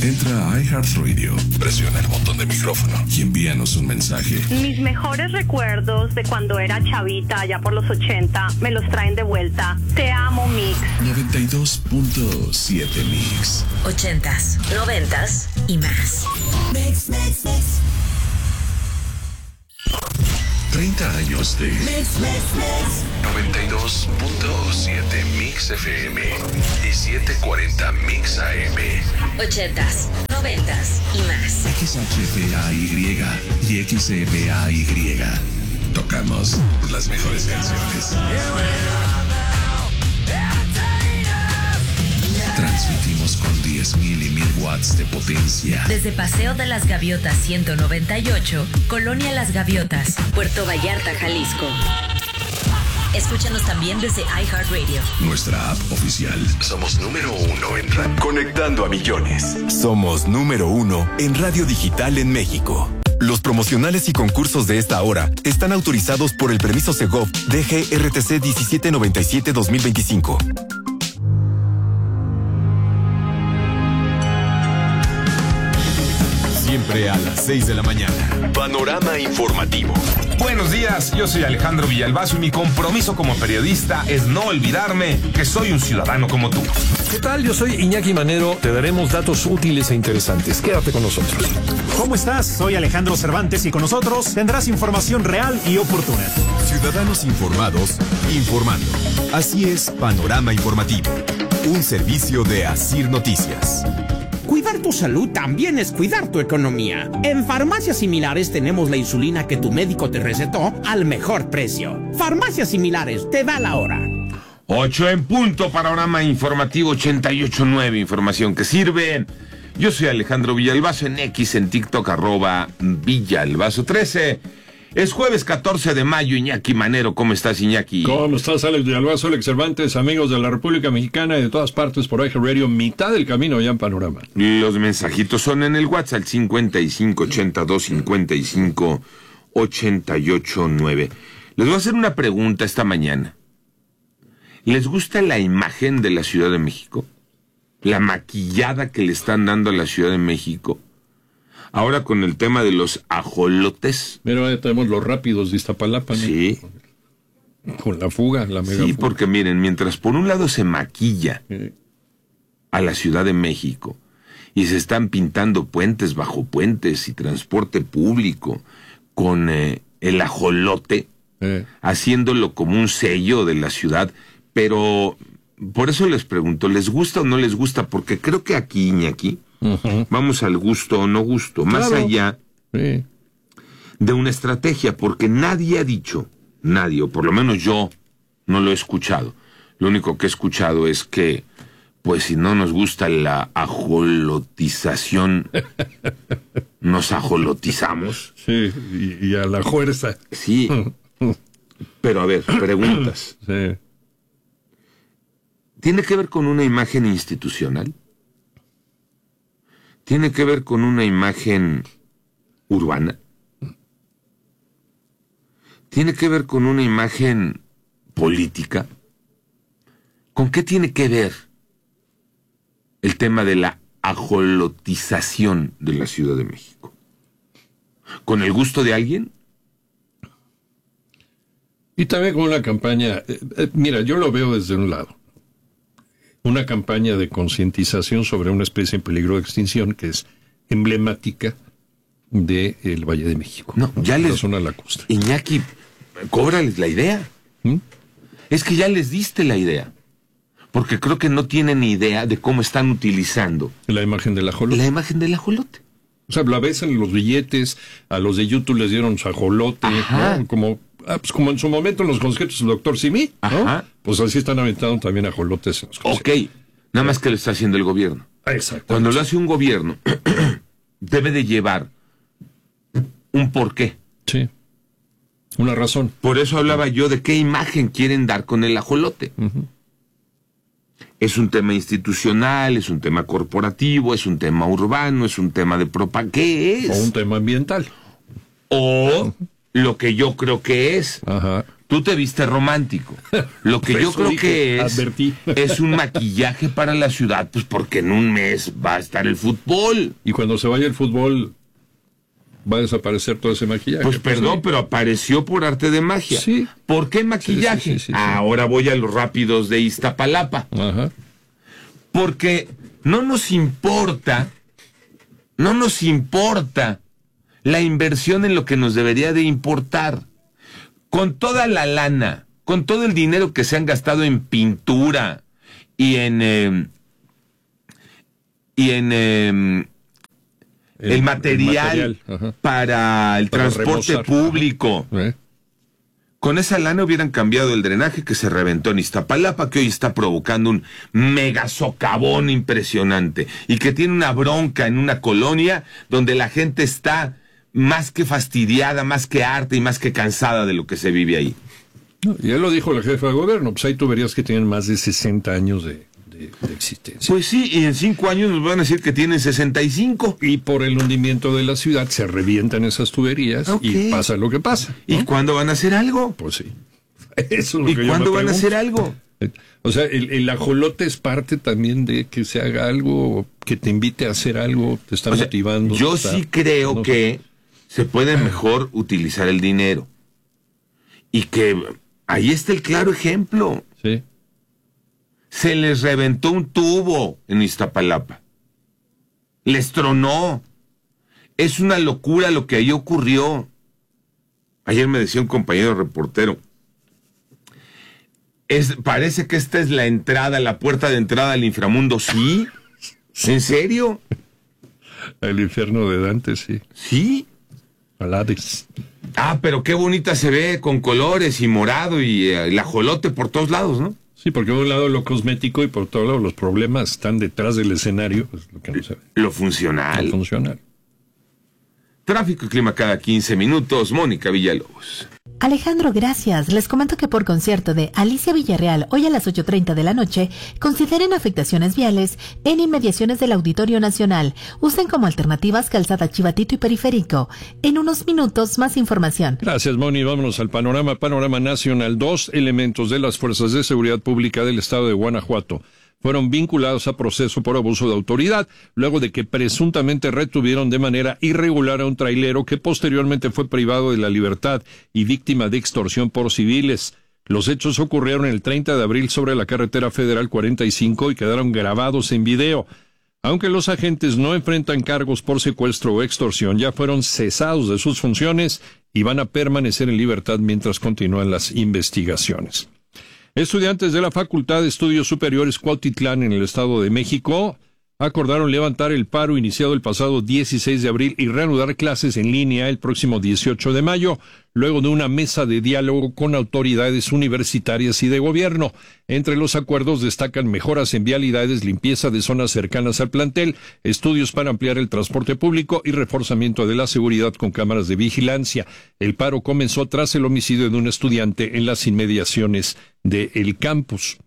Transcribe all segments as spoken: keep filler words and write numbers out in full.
Entra a iHeartRadio, presiona el botón de micrófono y envíanos un mensaje. Mis mejores recuerdos de cuando era chavita, allá por los ochenta, me los traen de vuelta. Te amo, Mix. noventa y dos punto siete Mix. Ochentas, noventas y más. Mix, mix, mix. treinta años de Mix, mix, mix. noventa y dos punto siete Mix F M y setecientos cuarenta Mix A M. Ochentas, noventas y más. X H P A Y y X E P A Y. Tocamos las mejores canciones. Transmitimos con diez mil y mil watts de potencia. Desde Paseo de las Gaviotas ciento noventa y ocho, Colonia Las Gaviotas, Puerto Vallarta, Jalisco. Escúchanos también desde iHeartRadio. Nuestra app oficial. Somos número uno en radio. Conectando a millones. Somos número uno en radio digital en México. Los promocionales y concursos de esta hora están autorizados por el permiso Segov D G R T C diecisiete noventa y siete dos mil veinticinco. Siempre a las seis de la mañana. Panorama informativo. Buenos días, yo soy Alejandro Villalbazo y mi compromiso como periodista es no olvidarme que soy un ciudadano como tú. ¿Qué tal? Yo soy Iñaki Manero. Te daremos datos útiles e interesantes. Quédate con nosotros. ¿Cómo estás? Soy Alejandro Cervantes y con nosotros tendrás información real y oportuna. Ciudadanos informados, informando. Así es Panorama Informativo. Un servicio de Asir Noticias. Cuidar tu salud también es cuidar tu economía. En Farmacias Similares tenemos la insulina que tu médico te recetó al mejor precio. Farmacias Similares, te da la hora. Ocho en punto, Panorama Informativo ochenta y ocho punto nueve, información que sirve. Yo soy Alejandro Villalbazo en X, en TikTok, arroba Villalbazo trece. Es jueves catorce de mayo, Iñaki Manero. ¿Cómo estás, Iñaki? ¿Cómo estás, Alex Villalbazo, Alex Cervantes, amigos de la República Mexicana y de todas partes por iHeartRadio, mitad del camino ya en Panorama? Los mensajitos son en el WhatsApp cincuenta y cinco ochenta y dos cincuenta y cinco ochenta y ocho nueve. Les voy a hacer una pregunta esta mañana. ¿Les gusta la imagen de la Ciudad de México? La maquillada que le están dando a la Ciudad de México. Ahora con el tema de los ajolotes. Pero ahí tenemos los rápidos de Iztapalapa, ¿no? Sí. Con la fuga, la mega Sí, fuga. porque miren, mientras por un lado se maquilla Sí. a la Ciudad de México y se están pintando puentes bajo puentes y transporte público con eh, el ajolote, Eh. haciéndolo como un sello de la ciudad, pero por eso les pregunto, ¿les gusta o no les gusta? Porque creo que aquí, Iñaki, uh-huh. vamos al gusto o no gusto, más claro. allá sí. de una estrategia, porque nadie ha dicho, nadie, o por lo menos yo no lo he escuchado. Lo único que he escuchado es que, pues si no nos gusta la ajolotización, nos ajolotizamos. Sí, y, y a la fuerza. Sí, pero a ver, preguntas. Sí. ¿Tiene que ver con una imagen institucional? ¿Tiene que ver con una imagen urbana? ¿Tiene que ver con una imagen política? ¿Con qué tiene que ver el tema de la ajolotización de la Ciudad de México? ¿Con el gusto de alguien? Y también con una campaña, eh, eh, mira, yo lo veo desde un lado. Una campaña de concientización sobre una especie en peligro de extinción que es emblemática del Valle de México. No, ya les... La zona lacustre. Iñaki, cóbrales la idea. ¿Mm? Es que ya les diste la idea. Porque creo que no tienen ni idea de cómo están utilizando la imagen del ajolote. La imagen del ajolote. O sea, la ves en los billetes, a los de YouTube les dieron su ajolote, ¿no? Como... Ah, pues como en su momento en los conciertos del doctor Simi, ¿no? Pues así están aventando también ajolotes en los conciertos. Ok, nada más que lo está haciendo el gobierno. Exacto. Cuando lo hace un gobierno, debe de llevar un porqué. Sí, una razón. Por eso hablaba yo de qué imagen quieren dar con el ajolote. Uh-huh. Es un tema institucional, es un tema corporativo, es un tema urbano, es un tema de propaganda. ¿Qué es? O un tema ambiental. O... Uh-huh. Lo que yo creo que es, Ajá. Tú te viste romántico. Lo que yo creo dije, que es, advertí. es un maquillaje para la ciudad, pues porque en un mes va a estar el fútbol. Y cuando se vaya el fútbol, va a desaparecer todo ese maquillaje. Pues perdón, pero apareció por arte de magia. Sí. ¿Por qué maquillaje? Sí, sí, sí, sí, sí. Ahora voy a los rápidos de Iztapalapa. Ajá. Porque no nos importa, no nos importa la inversión en lo que nos debería de importar. Con toda la lana, con todo el dinero que se han gastado en pintura y en eh, y en eh, el, el material, el material para el para transporte remozar. Público. ¿Eh? Con esa lana hubieran cambiado el drenaje que se reventó en Iztapalapa, que hoy está provocando un mega socavón impresionante y que tiene una bronca en una colonia donde la gente está más que fastidiada, más que harta y más que cansada de lo que se vive ahí. No, ya lo dijo la jefa de gobierno, pues hay tuberías que tienen más de sesenta años de, de, de existencia. Pues sí, y en cinco años nos van a decir que tienen sesenta y cinco. Y por el hundimiento de la ciudad se revientan esas tuberías okay. y pasa lo que pasa, ¿no? ¿Y cuándo van a hacer algo? Pues sí. Eso es lo ¿Y que cuándo yo me van pregunto. a hacer algo? O sea, el, el ajolote es parte también de que se haga algo, que te invite a hacer algo, te está o motivando. Sea, yo está, sí creo no, que se puede mejor utilizar el dinero. Y que ahí está el claro ejemplo. Sí. Se les reventó un tubo en Iztapalapa. Les tronó. Es una locura lo que ahí ocurrió. Ayer me decía un compañero reportero. Es, parece que esta es la entrada, la puerta de entrada al inframundo. ¿Sí? ¿En serio? El infierno de Dante, sí. ¿Sí? Al Hades. Ah, pero qué bonita se ve, con colores y morado y eh, el ajolote por todos lados, ¿no? Sí, porque de un lado lo cosmético y por otro lado los problemas están detrás del escenario, pues lo que no se ve. Lo funcional. Lo funcional. Tráfico y clima cada quince minutos, Mónica Villalobos. Alejandro, gracias. Les comento que por concierto de Alicia Villarreal, hoy a las ocho treinta de la noche, consideren afectaciones viales en inmediaciones del Auditorio Nacional. Usen como alternativas Calzada Chivatito y Periférico. En unos minutos, más información. Gracias, Moni. Vámonos al panorama. Panorama nacional. Dos elementos de las Fuerzas de Seguridad Pública del Estado de Guanajuato fueron vinculados a proceso por abuso de autoridad, luego de que presuntamente retuvieron de manera irregular a un trailero que posteriormente fue privado de la libertad y víctima de extorsión por civiles. Los hechos ocurrieron el treinta de abril sobre la carretera federal cuarenta y cinco y quedaron grabados en video. Aunque los agentes no enfrentan cargos por secuestro o extorsión, ya fueron cesados de sus funciones y van a permanecer en libertad mientras continúan las investigaciones. Estudiantes de la Facultad de Estudios Superiores Cuautitlán en el Estado de México acordaron levantar el paro iniciado el pasado dieciséis de abril y reanudar clases en línea el próximo dieciocho de mayo, luego de una mesa de diálogo con autoridades universitarias y de gobierno. Entre los acuerdos destacan mejoras en vialidades, limpieza de zonas cercanas al plantel, estudios para ampliar el transporte público y reforzamiento de la seguridad con cámaras de vigilancia. El paro comenzó tras el homicidio de un estudiante en las inmediaciones del campus.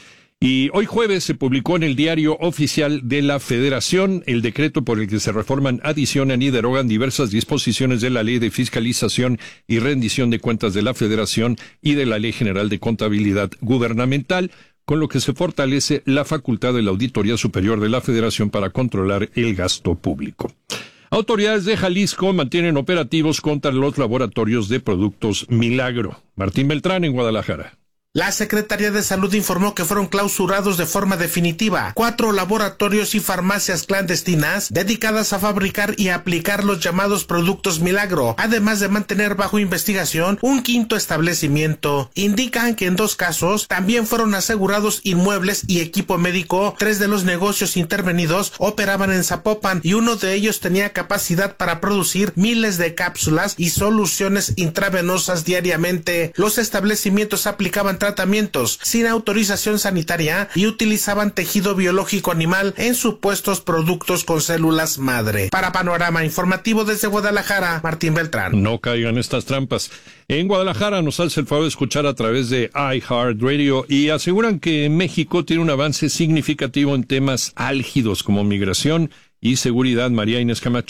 Y hoy jueves se publicó en el Diario Oficial de la Federación el decreto por el que se reforman, adicionan y derogan diversas disposiciones de la Ley de Fiscalización y Rendición de Cuentas de la Federación y de la Ley General de Contabilidad Gubernamental, con lo que se fortalece la facultad de la Auditoría Superior de la Federación para controlar el gasto público. Autoridades de Jalisco mantienen operativos contra los laboratorios de productos Milagro. Martín Beltrán en Guadalajara. La Secretaría de Salud informó que fueron clausurados de forma definitiva cuatro laboratorios y farmacias clandestinas dedicadas a fabricar y aplicar los llamados productos Milagro, además de mantener bajo investigación un quinto establecimiento. Indican que en dos casos también fueron asegurados inmuebles y equipo médico. Tres de los negocios intervenidos operaban en Zapopan y uno de ellos tenía capacidad para producir miles de cápsulas y soluciones intravenosas diariamente. Los establecimientos aplicaban tratamientos sin autorización sanitaria y utilizaban tejido biológico animal en supuestos productos con células madre. Para Panorama Informativo desde Guadalajara, Martín Beltrán. No caigan estas trampas. En Guadalajara nos hace el favor de escuchar a través de iHeartRadio y aseguran que México tiene un avance significativo en temas álgidos como migración y seguridad. María Inés Camacho.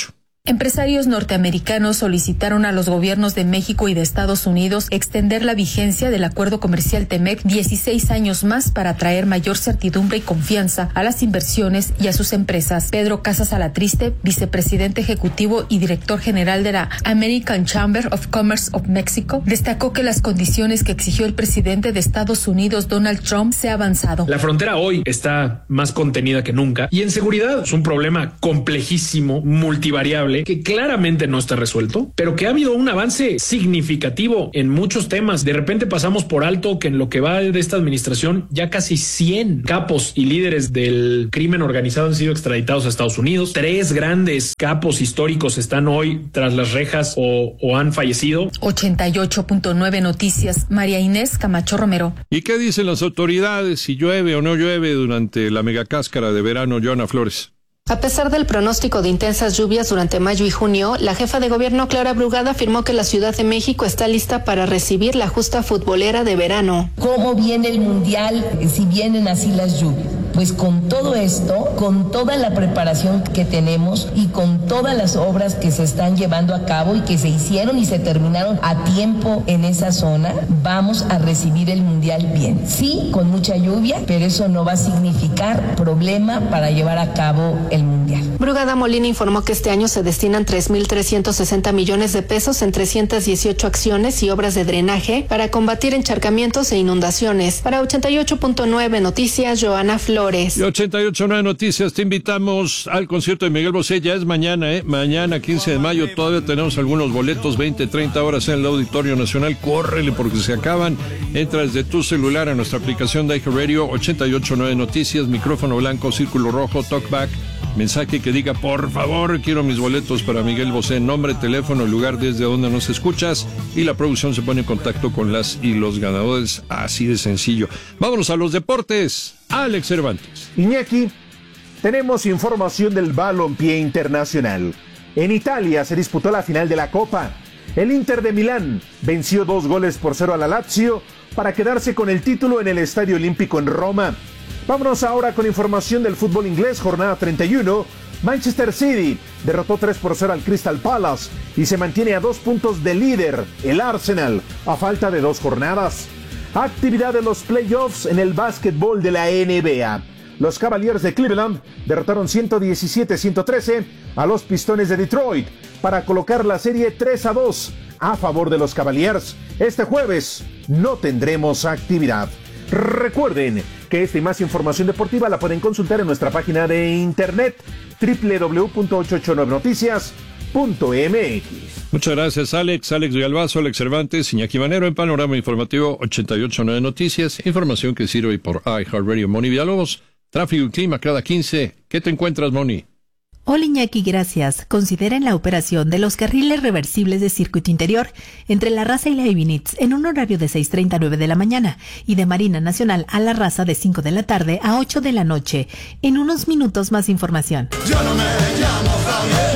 Empresarios norteamericanos solicitaron a los gobiernos de México y de Estados Unidos extender la vigencia del acuerdo comercial TEMEC dieciséis años más para atraer mayor certidumbre y confianza a las inversiones y a sus empresas. Pedro Casas Alatriste, vicepresidente ejecutivo y director general de la American Chamber of Commerce of Mexico, destacó que las condiciones que exigió el presidente de Estados Unidos, Donald Trump, se ha avanzado. La frontera hoy está más contenida que nunca y en seguridad es un problema complejísimo, multivariable, que claramente no está resuelto, pero que ha habido un avance significativo en muchos temas. De repente pasamos por alto que en lo que va de esta administración ya casi cien capos y líderes del crimen organizado han sido extraditados a Estados Unidos. Tres grandes capos históricos están hoy tras las rejas o, o han fallecido. ochenta y ocho punto nueve Noticias, María Inés Camacho Romero. ¿Y qué dicen las autoridades si llueve o no llueve durante la megacáscara de verano, Joana Flores? A pesar del pronóstico de intensas lluvias durante mayo y junio, la jefa de gobierno Clara Brugada afirmó que la Ciudad de México está lista para recibir la justa futbolera de verano. ¿Cómo viene el Mundial si vienen así las lluvias? Pues con todo esto, con toda la preparación que tenemos y con todas las obras que se están llevando a cabo y que se hicieron y se terminaron a tiempo en esa zona, vamos a recibir el Mundial bien. Sí, con mucha lluvia, pero eso no va a significar problema para llevar a cabo el Mundial. Brugada Molina informó que este año se destinan tres mil trescientos sesenta millones de pesos en trescientas dieciocho acciones y obras de drenaje para combatir encharcamientos e inundaciones. Para ochenta y ocho punto nueve Noticias, Joana Flores. Y ochenta y ocho punto nueve Noticias, te invitamos al concierto de Miguel Bosé. Ya es mañana, ¿eh? Mañana, quince de mayo, todavía tenemos algunos boletos, veinte, treinta horas en el Auditorio Nacional. Córrele porque se acaban. Entra desde tu celular a nuestra aplicación de iHeartRadio, ochenta y ocho punto nueve Noticias, micrófono blanco, círculo rojo, talkback. Mensaje que diga, por favor, quiero mis boletos para Miguel Bosé, nombre, teléfono, lugar desde donde nos escuchas, y la producción se pone en contacto con las y los ganadores, así de sencillo. Vámonos a los deportes. Alex Cervantes. Iñaki, tenemos información del balompié internacional. En Italia se disputó la final de la Copa. El Inter de Milán venció dos goles por cero a la Lazio para quedarse con el título en el Estadio Olímpico en Roma. Vámonos ahora con información del fútbol inglés, jornada treinta y uno. Manchester City derrotó tres por cero al Crystal Palace y se mantiene a dos puntos de líder, el Arsenal, a falta de dos jornadas. Actividad de los playoffs en el básquetbol de la N B A. Los Cavaliers de Cleveland derrotaron ciento diecisiete a ciento trece a los Pistones de Detroit para colocar la serie tres a dos a favor de los Cavaliers. Este jueves no tendremos actividad. Recuerden que esta y más información deportiva la pueden consultar en nuestra página de internet doble u doble u doble u punto ochocientos ochenta y nueve noticias punto m x. Muchas gracias, Alex. Alex Villalbazo, Alex Cervantes, Iñaki Manero en Panorama Informativo ochenta y ocho punto nueve Noticias. Información que sirve por iHeartRadio. Moni Villalobos, tráfico y clima cada quince. ¿Qué te encuentras, Moni? Hola Iñaki, gracias. Consideren la operación de los carriles reversibles de circuito interior entre La Raza y la Ibinitz en un horario de seis treinta a nueve de la mañana y de Marina Nacional a La Raza de cinco de la tarde a ocho de la noche. En unos minutos más información. Yo no me llamo Javier.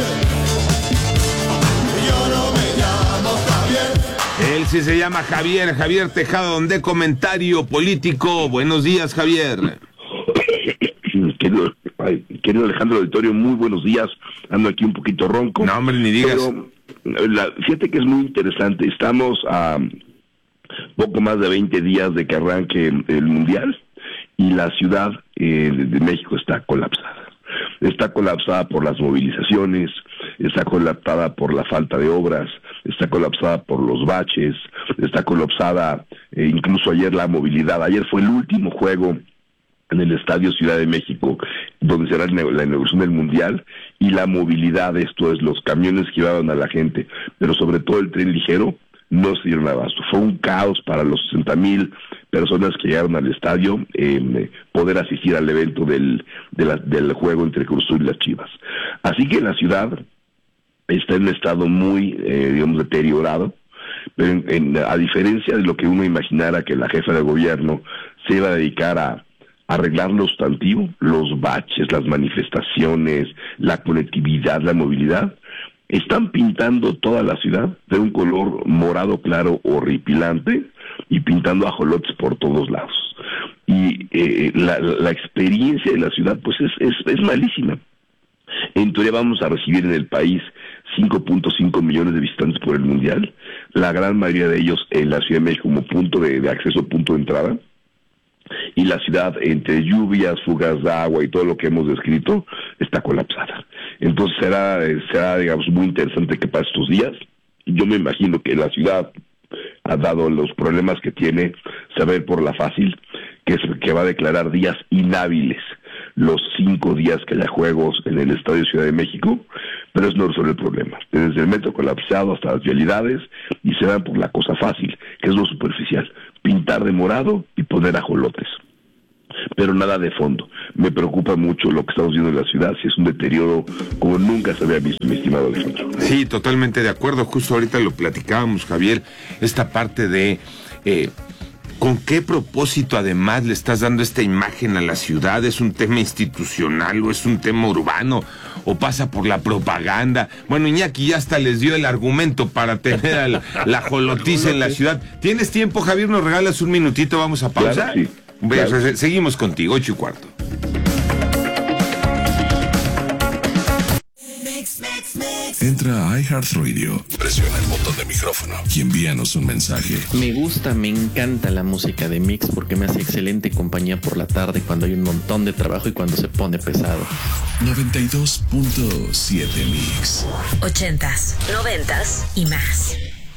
Yo no me llamo Javier. Él sí se llama Javier, Javier Tejada, de Comentario Político. Buenos días, Javier. Querido, ay, querido Alejandro Auditorio, muy buenos días. Ando aquí un poquito ronco. No, hombre, ni digas. Pero la, fíjate que es muy interesante. Estamos a poco más de veinte días de que arranque el Mundial y la Ciudad eh, de México está colapsada. Está colapsada por las movilizaciones, está colapsada por la falta de obras, está colapsada por los baches, está colapsada eh, incluso ayer la movilidad. Ayer fue el último juego en el Estadio Ciudad de México, donde será la inauguración del Mundial, y la movilidad, esto es, los camiones que llevaban a la gente, pero sobre todo el tren ligero, no se dieron abasto. Fue un caos para los sesenta mil personas que llegaron al estadio, eh, poder asistir al evento del, de la, del juego entre Cruz Azul y las Chivas. Así que la ciudad está en un estado muy, eh, digamos, deteriorado, pero en, en, a diferencia de lo que uno imaginara que la jefa de gobierno se iba a dedicar a arreglar lo sustantivo, los baches, las manifestaciones, la conectividad, la movilidad, están pintando toda la ciudad de un color morado claro horripilante y pintando ajolotes por todos lados. Y eh, la, la experiencia de la ciudad pues es, es, es malísima. En teoría vamos a recibir en el país cinco punto cinco millones de visitantes por el Mundial, la gran mayoría de ellos en la Ciudad de México como punto de, de acceso, punto de entrada, y la ciudad, entre lluvias, fugas de agua y todo lo que hemos descrito, está colapsada. Entonces será, será digamos, muy interesante que para estos días, yo me imagino que la ciudad ha dado los problemas que tiene, saber por la fácil, que es que va a declarar días inhábiles los cinco días que haya juegos en el Estadio Ciudad de México, pero eso no resuelve el problema. Desde el metro colapsado hasta las vialidades, y se van por la cosa fácil, que es lo superficial, pintar de morado y poner ajolotes. Pero nada de fondo. Me preocupa mucho lo que estamos viendo en la ciudad, si es un deterioro como nunca se había visto, mi estimado Alejandro. Sí, totalmente de acuerdo. Justo ahorita lo platicábamos, Javier, esta parte de eh, con qué propósito además le estás dando esta imagen a la ciudad. ¿Es un tema institucional o es un tema urbano o pasa por la propaganda? Bueno, Iñaki ya hasta les dio el argumento para tener al, la jolotiza en la ciudad. ¿Tienes tiempo, Javier? ¿Nos regalas un minutito? Vamos a pausar. Claro, sí. Claro. Seguimos contigo, ocho y cuarto. Entra a iHeartRadio, presiona el botón de micrófono y envíanos un mensaje. Me gusta, me encanta la música de Mix porque me hace excelente compañía por la tarde cuando hay un montón de trabajo y cuando se pone pesado. noventa y dos punto siete Mix. Ochentas, noventas y más.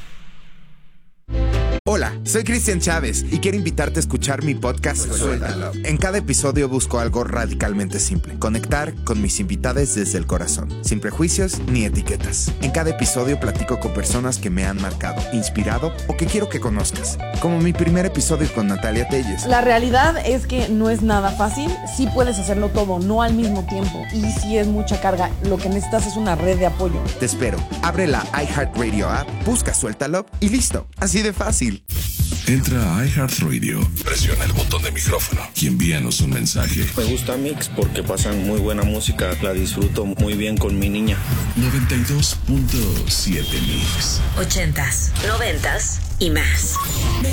Hola, soy Cristian Chávez y quiero invitarte a escuchar mi podcast Suéltalo. En cada episodio busco algo radicalmente simple: conectar con mis invitados desde el corazón, sin prejuicios ni etiquetas. En cada episodio platico con personas que me han marcado, inspirado o que quiero que conozcas, como mi primer episodio con Natalia Telles. La realidad es que no es nada fácil, sí puedes hacerlo todo, no al mismo tiempo, y sí es mucha carga. Lo que necesitas es una red de apoyo. Te espero, abre la iHeartRadio app, busca Suéltalo y listo, así de fácil. Entra a iHeartRadio, presiona el botón de micrófono y envíanos un mensaje. Me gusta Mix porque pasan muy buena música, la disfruto muy bien con mi niña. noventa y dos punto siete Mix. Ochentas, noventas y más.